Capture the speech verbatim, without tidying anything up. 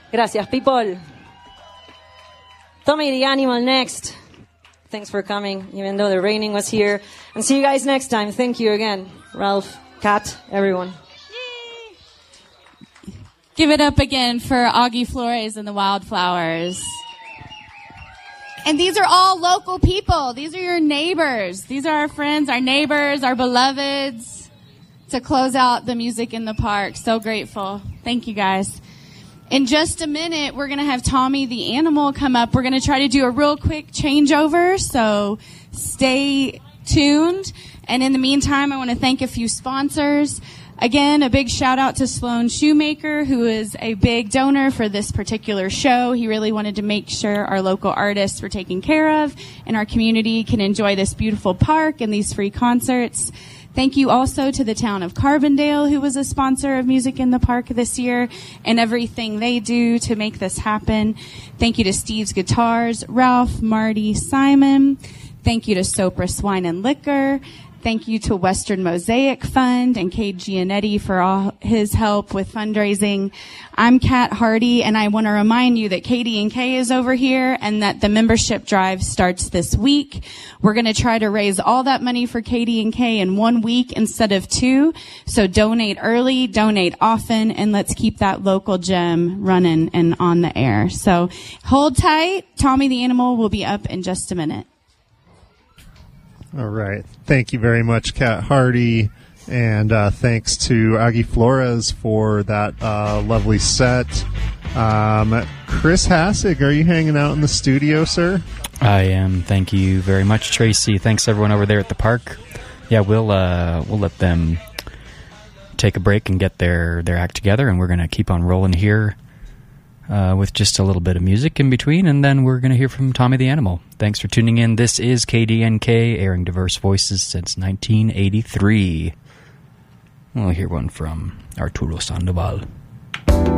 Gracias, people. Tommy the Animal next. Thanks for coming, even though the raining was here. And see you guys next time. Thank you again, Ralph, Kat, everyone. Give it up again for Augie Flores and the Wildflowers. And these are all local people. These are your neighbors. These are our friends, our neighbors, our beloveds, to close out the music in the park. So grateful. Thank you, guys. In just a minute, we're going to have Tommy the Animal come up. We're going to try to do a real quick changeover, so stay tuned. And in the meantime, I want to thank a few sponsors. Again, a big shout out to Sloan Shoemaker, who is a big donor for this particular show. He really wanted to make sure our local artists were taken care of and our community can enjoy this beautiful park and these free concerts. Thank you also to the town of Carbondale, who was a sponsor of Music in the Park this year, and everything they do to make this happen. Thank you to Steve's Guitars, Ralph, Marty, Simon. Thank you to Sopris Wine and Liquor. Thank you to Western Mosaic Fund and Cade Gianetti for all his help with fundraising. I'm Kat Hardy, and I want to remind you that K D and K is over here and that the membership drive starts this week. We're going to try to raise all that money for K D and K in one week instead of two. So donate early, donate often, and let's keep that local gem running and on the air. So hold tight. Tommy the Animal will be up in just a minute. All right. Thank you very much, Kat Hardy. And uh, thanks to Augie Flores for that uh, lovely set. Um, Chris Hassig, are you hanging out in the studio, sir? I am. Thank you very much, Tracy. Thanks, everyone over there at the park. Yeah, we'll uh, we'll let them take a break and get their, their act together, and we're going to keep on rolling here Uh, with just a little bit of music in between, and then we're going to hear from Tommy the Animal. Thanks for tuning in. This is K D N K, airing diverse voices since nineteen eighty-three. We'll hear one from Arturo Sandoval.